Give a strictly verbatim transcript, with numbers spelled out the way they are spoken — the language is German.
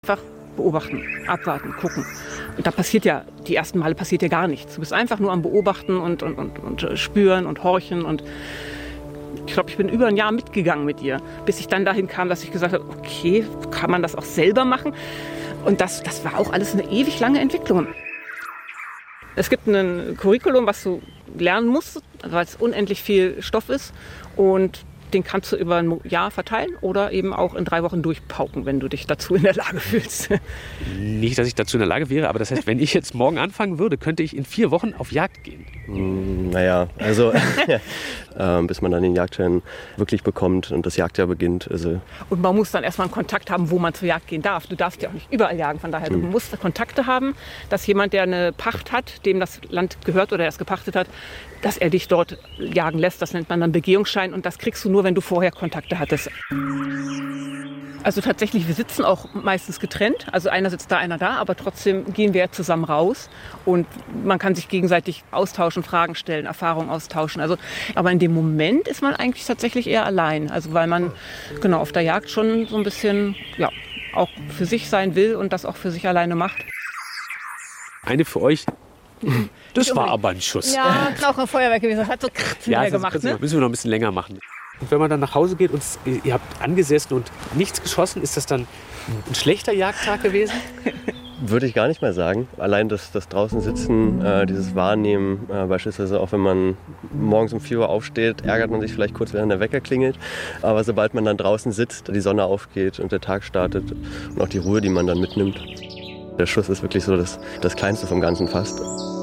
Einfach beobachten, abwarten, gucken. Und da passiert ja, die ersten Male passiert ja gar nichts. Du bist einfach nur am Beobachten und, und, und, und spüren und horchen. Und ich glaube, ich bin über ein Jahr mitgegangen mit ihr, bis ich dann dahin kam, dass ich gesagt habe, okay, kann man das auch selber machen? Und das, das war auch alles eine ewig lange Entwicklung. Es gibt ein Curriculum, was du lernen musst, weil es unendlich viel Stoff ist. Und den kannst du über ein Jahr verteilen oder eben auch in drei Wochen durchpauken, wenn du dich dazu in der Lage fühlst. Nicht, dass ich dazu in der Lage wäre, aber das heißt, wenn ich jetzt morgen anfangen würde, könnte ich in vier Wochen auf Jagd gehen. Mm, naja, also äh, bis man dann den Jagdschein wirklich bekommt und das Jagdjahr beginnt. Also. Und man muss dann erstmal einen Kontakt haben, wo man zur Jagd gehen darf. Du darfst ja auch nicht überall jagen, von daher, hm. du musst Kontakte haben, dass jemand, der eine Pacht hat, dem das Land gehört oder er es gepachtet hat, dass er dich dort jagen lässt. Das nennt man dann Begehungsschein und das kriegst du nur, wenn du vorher Kontakte hattest. Also tatsächlich, wir sitzen auch meistens getrennt. Also einer sitzt da, einer da, aber trotzdem gehen wir zusammen raus und man kann sich gegenseitig austauschen, Fragen stellen, Erfahrungen austauschen. Also, aber in dem Moment ist man eigentlich tatsächlich eher allein. Also weil man genau auf der Jagd schon so ein bisschen ja, auch für sich sein will und das auch für sich alleine macht. Eine für euch. Das war aber ein Schuss. Ja, das ist auch ein Feuerwerk gewesen. Das hat so kratzen ja, gemacht. Das ne? müssen wir noch ein bisschen länger machen. Und wenn man dann nach Hause geht und ihr habt angesessen und nichts geschossen, ist das dann ein schlechter Jagdtag gewesen? Würde ich gar nicht mehr sagen. Allein das, das draußen sitzen, äh, dieses Wahrnehmen, äh, beispielsweise auch wenn man morgens um vier Uhr aufsteht, ärgert man sich vielleicht kurz, während der Wecker klingelt. Aber sobald man dann draußen sitzt, die Sonne aufgeht und der Tag startet und auch die Ruhe, die man dann mitnimmt. Der Schuss ist wirklich so das, das Kleinste vom Ganzen fast.